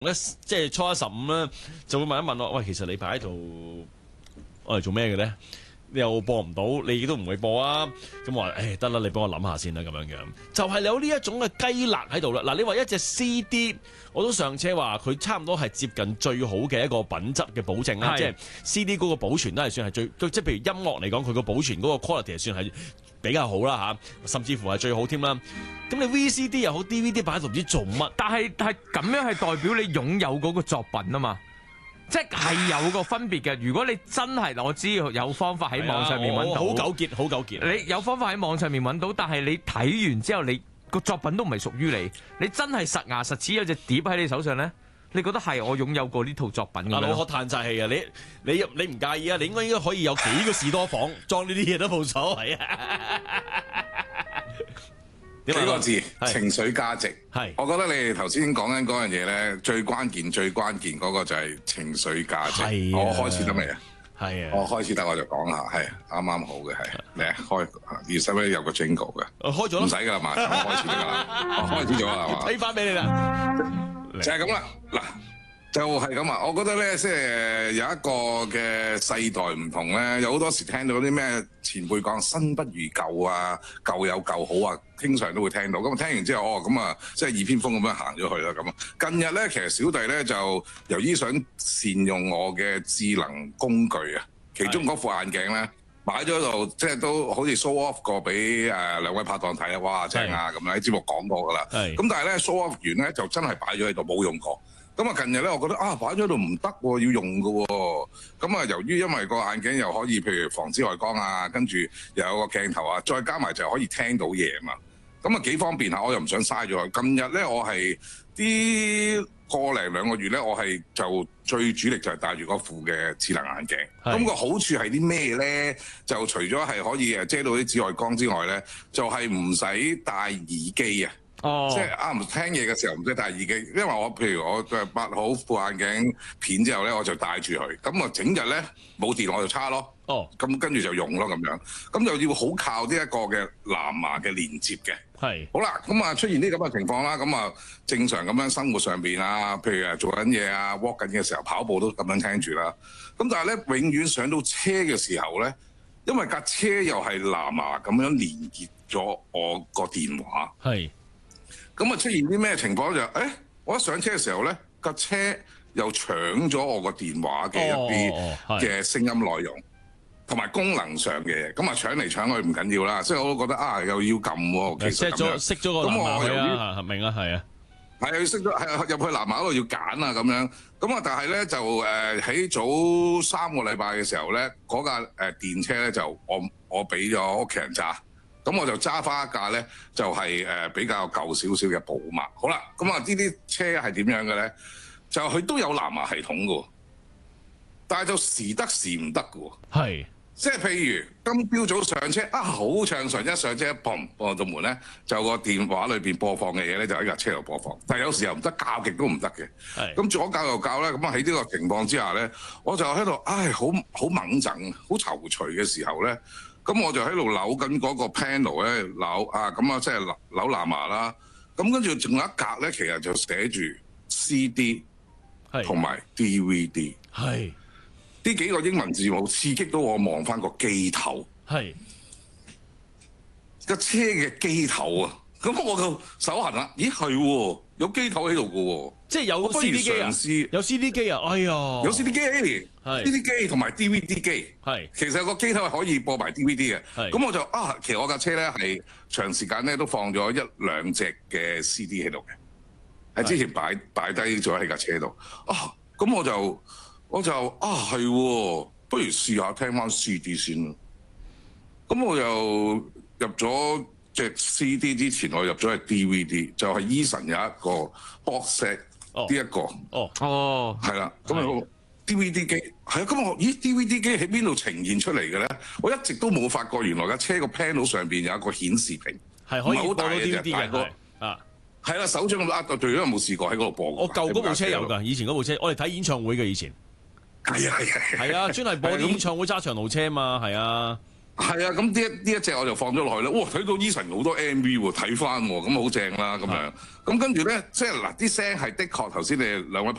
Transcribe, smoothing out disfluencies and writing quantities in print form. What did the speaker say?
咧即係初一15咧，就會問一問我，喂，其實你擺喺度，我嚟做咩嘅咧？你又播唔到，你亦都唔會播啊！咁我話誒得啦，你幫我諗下先啦，咁樣就係有呢一種嘅雞肋喺度啦。嗱，你話一隻 CD，我都上車話佢差唔多係接近最好嘅一個品質嘅保證啦，即係 CD 嗰個保存都係算係最，即係譬如音樂嚟講，佢個保存嗰個 quality 係算係比較好啦嚇，甚至乎係最好添啦。咁你 VCD 又好 DVD 擺喺度唔知做乜， 但係咁樣係代表你擁有嗰個作品啊嘛。即係有個分別嘅。如果你真係，我知有方法喺網上面揾到， 好糾結，好糾結。 你有方法喺網上面揾到，但係你睇完之後，你個作品都唔係屬於你。你真係實牙實齒有隻碟喺你手上咧，你覺得係我擁有過呢套作品咁樣？ 老學嘆晒氣啊！你唔介意啊？你應該可以有幾個士多房裝呢啲嘢都冇所謂啊！ 幾個字，情緒價值。 係， 我覺得你哋頭先講緊嗰樣嘢咧，最關鍵嗰個就係情緒價值。我開始得未啊？ 係啊， 我開始得我就講下，係啱啱好嘅，係你開，要使唔使有個 jingle 嘅？ 開咗啦， 唔使㗎啦嘛，我開始得㗎啦，我開始咗啦嘛， 睇翻俾你啦， 就係咁啦，嗱。就係咁啊！我覺得咧，即係有一個嘅世代唔同咧，有好多時聽到啲咩前輩講新不如舊啊，舊有舊好啊，經常都會聽到。咁聽完之後，咁啊，即係耳邊風咁樣行咗去啦。咁啊，近日咧，其實小弟咧就由於想善用我嘅智能工具啊，其中嗰副眼鏡咧擺咗喺度，即係都好似 show off 過俾兩位拍檔睇啊！哇，正啊！咁樣喺節目講過㗎啦。咁但係咧 show off 完咧，就真係擺咗喺度冇用過。咁啊，近日咧，我覺得擺咗喺度唔得喎，要用㗎喎。咁啊，由於因為個眼鏡又可以，譬如防紫外光啊，跟住又有個鏡頭啊，再加埋就可以聽到嘢啊嘛。咁啊幾方便下，我又唔想嘥咗佢。近日咧，我係啲個零兩個月咧，我係就最主力就係戴住嗰副嘅智能眼鏡。咁個好處係啲咩咧？就除咗係可以遮到啲紫外光之外咧，就係唔使戴耳機啊。即係唔聽嘢嘅時候唔使戴耳機，因為我譬如我抹好副眼鏡片之後咧，我就戴住佢，咁啊整日咧冇電我就叉咯，咁跟住就用咯咁樣，咁就要好靠呢一個嘅藍牙嘅連接嘅。係好啦，咁啊出現啲咁嘅情況啦，咁啊正常咁樣生活上邊啊，譬如做緊嘢啊，walk 緊嘅時候跑步都咁樣聽住啦。咁但係咧永遠上到車嘅時候咧，因為架車又係藍牙咁樣連結咗我個電話。係。咁啊出現啲咩情況就我一上車嘅時候咧，架車又搶咗我個電話嘅一啲嘅聲音內容，同埋功能上嘅嘢。咁啊搶嚟搶去唔緊要啦，所以我都覺得又要撳喎。其實熄咗個藍牙啊，明啊，係啊， 係要熄咗，係入去藍牙嗰度要揀啊咁樣。咁啊，但係咧就喺早3個禮拜嘅時候咧，嗰架電車咧就我俾咗屋企人揸。咁我就揸翻一架咧，就係比較舊少少嘅寶馬。好啦，咁啊呢啲車係點樣嘅咧？就佢都有藍牙系統嘅，但係就時得時唔得嘅。係，即係譬如今朝早上車好暢順，一上車砰開到門咧，就個電話裏邊播放嘅嘢咧就喺架車度播放。但係有時候唔得，校極都唔得嘅。係，咁左校右校咧，咁啊喺呢個情況之下咧，我就喺度好猛陣，好躊躇嘅時候咧。咁我就喺度扭緊嗰個 panel 咧，咁即係扭藍牙啦。咁跟住仲有一格咧，其實就寫住 CD 同埋 DVD。係呢幾個英文字母刺激到我望翻個機頭。係個車嘅機頭啊！咁我個手痕啦，咦係喎，有機頭喺度嘅喎。即係有 CD 機啊！有 CD 機啊！哎呀，有 CD 機，CD 機同埋 DVD 機。係，其實個機頭係可以播埋 DVD 嘅。係，咁我就其實我架車咧係長時間咧都放咗1、2隻嘅 CD 喺度嘅，喺之前擺低咗喺架車度。咁我就係喎，不如試下聽翻 CD 先啦。咁我又入咗隻 CD 之前，我入咗係 DVD，就係 Eason 有一個 box set。呢一個係啦，咁啊 DVD 機係啊，咁我DVD 機喺邊度呈現出嚟嘅咧？我一直都冇發覺，原來架車個 panel 上邊有一個顯示屏，係可以播到 DVD 嘅。係啦，手掌咁握到，最緊有冇試過喺嗰度播？我舊嗰部車有㗎，以前嗰部車我哋睇演唱會嘅以前。係啊，專係播啲演唱會揸長途車嘛，係啊。 係啊，咁呢一隻我就放咗落去啦。哇，睇到 Eason 好多 MV 喎，睇翻喎，咁好正啦咁樣。咁跟住咧，即係嗱啲聲係的確頭先你兩位